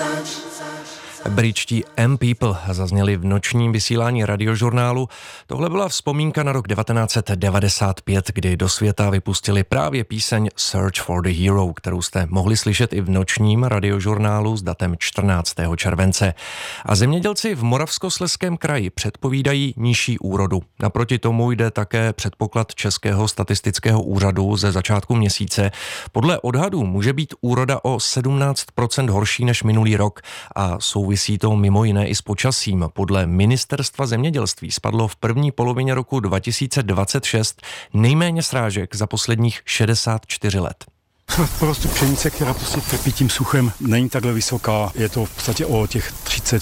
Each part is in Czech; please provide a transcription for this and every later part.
Britští M-People zazněli v nočním vysílání Radiožurnálu. Tohle byla vzpomínka na rok 1995, kdy do světa vypustili právě píseň Search for the Hero, kterou jste mohli slyšet i v nočním Radiožurnálu s datem 14. července. A zemědělci v Moravskoslezském kraji předpovídají nižší úrodu. Naproti tomu jde také předpoklad Českého statistického úřadu ze začátku měsíce. Podle odhadů může být úroda o 17% horší než minulý rok a souvisí to mimo jiné i s počasím. Podle Ministerstva zemědělství spadlo v první polovině roku 2026 nejméně srážek za posledních 64 let. Prostě pšenice, která prostě trpí tím suchem, není takhle vysoká, je to v podstatě o těch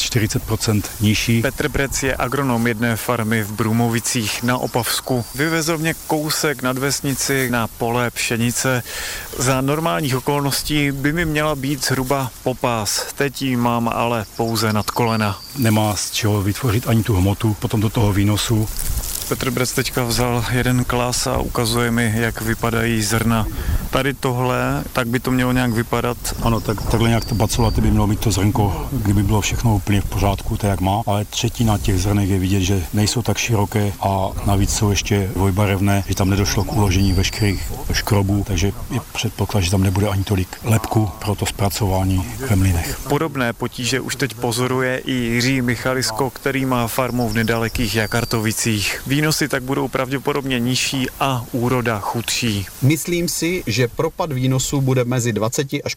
30-40% nižší. Petr Brec je agronom jedné farmy v Brůmovicích na Opavsku. Vyvezl mě kousek nad vesnici na pole pšenice. Za normálních okolností by mi měla být zhruba po pás. Teď ji mám ale pouze nad kolena. Nemá z čeho vytvořit ani tu hmotu, potom do toho výnosu. Petr Brec teďka vzal jeden klas a ukazuje mi, jak vypadají zrna. Tady tohle, tak by to mělo nějak vypadat. Ano, takhle nějak to bacolaty by mělo mít to zrnko, kdyby bylo všechno úplně v pořádku, tak jak má, ale třetina těch zrnek je vidět, že nejsou tak široké a navíc jsou ještě dvojbarevné, že tam nedošlo k uložení veškerých škrobů, takže je předpoklad, že tam nebude ani tolik lepku pro to zpracování ve mlýnech. Podobné potíže už teď pozoruje i Jiří Michalisko, který má farmu v nedalekých Jakartovicích. Výnosy tak budou pravděpodobně nižší a úroda chudší. Myslím si, že propad výnosů bude mezi 20 až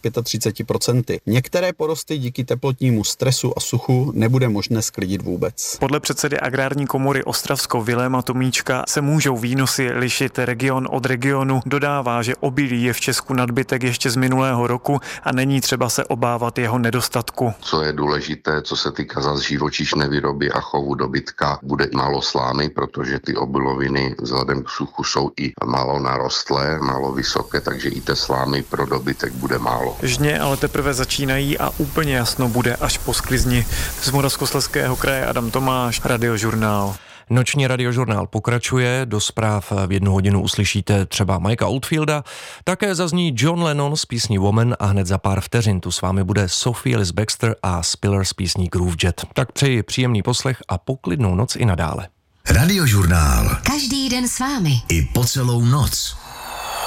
35%. Některé porosty díky teplotnímu stresu a suchu nebude možné sklidit vůbec. Podle předsedy Agrární komory Ostravsko Viléma Tomíčka se můžou výnosy lišit region od regionu. Dodává, že obilí je v Česku nadbytek ještě z minulého roku a není třeba se obávat jeho nedostatku. Co je důležité, co se týká zase živočišné výroby a chovu dobytka, bude málo slámy, protože ty obiloviny vzhledem k suchu jsou i málo narostlé, málo vysoké, takže i té slámy pro dobytek bude málo. Žně ale teprve začínají a úplně jasno bude až po sklizni. Z Moravskoslezského kraje Adam Tomáš, Radiožurnál. Noční Radiožurnál pokračuje, do zpráv v 1 hodinu uslyšíte třeba Mikea Oldfielda, také zazní John Lennon z písní Woman a hned za pár vteřin tu s vámi bude Sophie Ellis Bextor a Spiller z písní Groove Jet. Tak přeji příjemný poslech a poklidnou noc i nadále. Radiožurnál. Každý den s vámi. I po celou noc.